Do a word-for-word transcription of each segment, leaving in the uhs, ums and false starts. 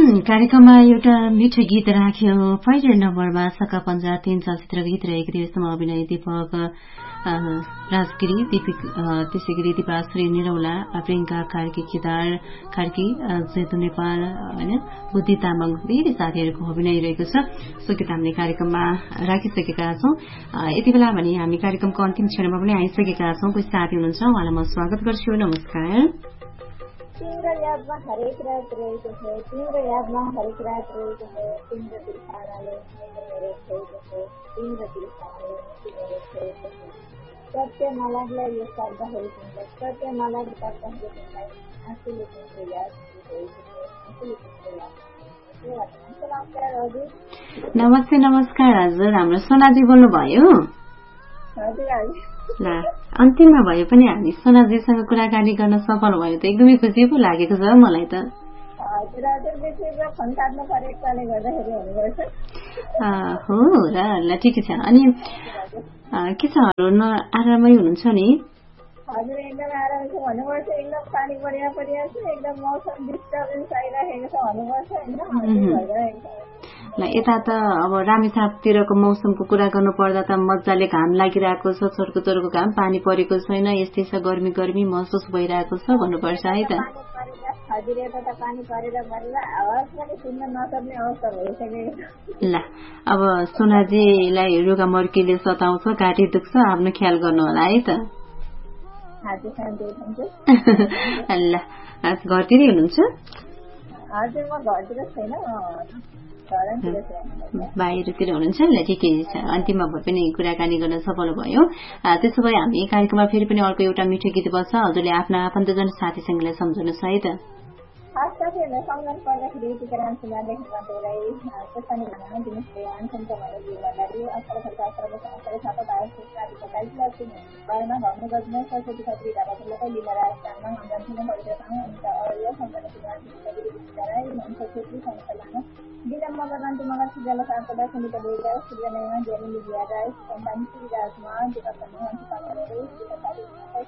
कार्यक्रममा एउटा मिठो गीत राख्यो पहिलो नम्बरमा सका पन्जा तीन चलचित्र गीत रहेको थियो। यसमा अभिनय दीपक राजगिरी, दीपिक त्यसै गरी दिपाश्री निरौला, प्रियंका कार्की, केदार कार्की, जेतु नेपाल होइन, बुद्धि तामाङ, धेरै साथीहरूको अभिनय रहेको छ। सो गीत हामीले कार्यक्रममा राखिसकेका छौं। यति बेला भने हामी कार्यक्रमको अन्तिम क्षणमा पनि आइसकेका छौं। कोही साथी हुनुहुन्छ, उहाँलाई म स्वागत गर्छु। नमस्कार। तिम्रो यादमा हरेक रात रहेको छ, तिम्रो यादमा हरेक रात रहेको छ, तिम्रो तिर्खाले मेरो छोएको छ, तिम्रो तिर्खाले मेरो छोएको छ। सत्य नलाग्ला यो शब्दहरू तिमीलाई, सत्य नलाग्ला शब्दहरू तिमीलाई, आँसुले तिम्रो याद रहेको छ, आँसुले तिम्रो याद। नमस्कार हजुर। नमस्ते नमस्कार हजुर, हाम्रो सोनाजी बोल्नुभयो? हजुर हजुर। ल अन्तिममा भए पनि हामी सोनाजीसँग कुराकानी गर्न सफल भयो त एकदमै खुसी पो लागेको छ मलाई त। हो र ल ठिकै छ। अनि के छ आरामै हुनुहुन्छ नि? हजुर एकदम आराम छ भन्नुपर्छ। एकदम पानी परिया परिया छ, एकदम मौसम डिस्टर्बेन्स आइरहेको छ भन्नुपर्छ होइन। ल यता त अब रामेछापतिरको मौसमको कुरा गर्नु पर्दा त मजाले घाम लागिरहेको छ, चोरको चोरको घाम, पानी परेको छैन, यस्तै छ, गर्मी गर्मी महसुस भइरहेको छ भन्नुपर्छ है त। ल अब सोनाजीलाई रुगा मर्कीले सताउँछ, घाँटी दुख्छ, आफ्नो ख्याल गर्नु होला है त। ल घरतिरै हुनुहुन्छ? हजुर म घरतिर छैन, बाहिरतिर हुनुहुन्छ? ल ठिकै छ। अन्तिममा भए पनि कुराकानी गर्न सफल भयो। त्यसो भए हामी कार्यक्रममा फेरि पनि अर्को एउटा मिठो गीत बस्छ, हजुरले आफ्ना आफन्तजन साथीसँगलाई सम्झाउनुहोस् है त। खास साथीहरूलाई सम्झाउनु पर्दाखेरि यतिका रामसुमा देख्नुलाई खोर्सानी भन्न दिनुहोस् अनसन्त भएर जिल्लालाई असल खर्च असल असल छापा भारत साथीको कालकुलसी बारेमा भन्नु गर्नु सरस्वती खत्री धाबालाई लिएर राजस्थानमा अन्जान परिचय अन्त अरू सम्झना कुमार राई मन्छ छेत्री समस्या लानु विलम्ब गर्नु मगर सुजल सापदा समित बेगा सुजनैमा जेरी लिया राई कम्पानी सुविधामा दिपासँग अन्त पालेर दिपा साथी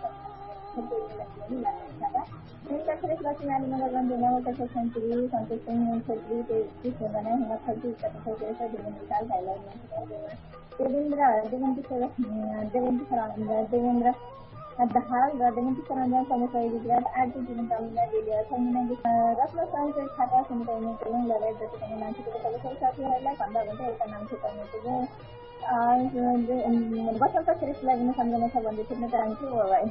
लक्ष्मी नगर बन्धुमा सेन्चुरी सन्तोष सिंह छेत्री तेजना हिम्मत खर्ची विशाल भाइलाई देवेन्द्र देवेन्द्र देवेन्द्र देवेन्द्र दाहाल र देवेन्द्र सरञ्जान समूह गुजरात आर्थिक जीवन तालिमलाई दिएर रत्न संयोग खाता समुदायमा लगायत जति पनि मान्छेको सबै साथीहरूलाई भन्दा भन्दा एउटा नाम छुट्याउनु बसन्त श्रेष्ठलाई पनि सम्झना छ भन्दै छुट्न चाहन्छु। भाइ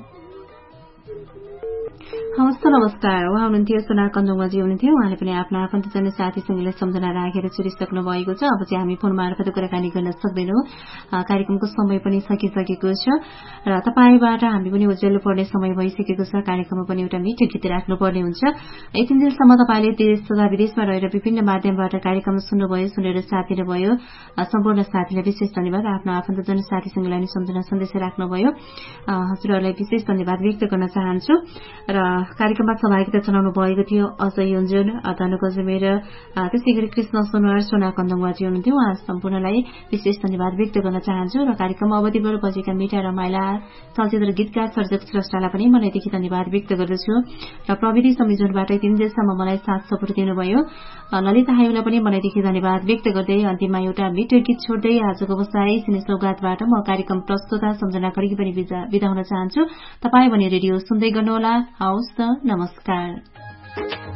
हवस् नमस्कार। उहाँ हुनुहुन्थ्यो सोना कञ्जङजी हुनुहुन्थ्यो। उहाँले पनि आफ्ना आफन्तजन साथीसँगलाई सम्झना राखेर छुटिसक्नु भएको छ। अब चाहिँ हामी फोन मार्फत कुराकानी गर्न सक्दैनौँ, कार्यक्रमको समय पनि सकिसकेको छ र तपाईँबाट हामी पनि उज्यालो पर्ने समय भइसकेको छ। कार्यक्रममा पनि एउटा मिठो गीत राख्नुपर्ने हुन्छ। यति दिनसम्म तपाईँले देश तथा विदेशमा रहेर विभिन्न माध्यमबाट कार्यक्रम सुन्नुभयो, सुनेर साथ दिनुभयो, सम्पूर्ण साथीलाई विशेष धन्यवाद। आफ्नो आफन्तजन साथीसँगलाई सम्झना सन्देश राख्नुभयो, हजुरहरूलाई विशेष धन्यवाद व्यक्त गर्न चाहन्छु। र कार्यक्रममा सहभागिता जनाउनु भएको थियो अजय योन्जन, धनु गजमेर, त्यसै गरी कृष्ण सोनवार, सोना कन्दङवाजी हुनुहुन्थ्यो। उहाँ सम्पूर्णलाई विशेष धन्यवाद व्यक्त गर्न चाहन्छु र कार्यक्रममा अवधिभर बजेका मिठा रमाइला चलचित्र गीतकार सर्जक स्रष्टालाई पनि मनैदेखि धन्यवाद व्यक्त गर्दछु र प्रविधि संयोजनबाट तीन दिनसम्म मलाई साथ सपोर्ट दिनुभयो ललिता हायुलाई पनि मनैदेखि धन्यवाद व्यक्त गर्दै अन्तिममा एउटा मिठो गीत छोड्दै आजको बसाई सिने सौगातबाट म कार्यक्रम प्रस्तुता सम्झना खड्की पनि बिदा हुन चाहन्छु। तपाईँ भने रेडियो सुन्दै गर्नुहोला। हवस् त नमस्कार।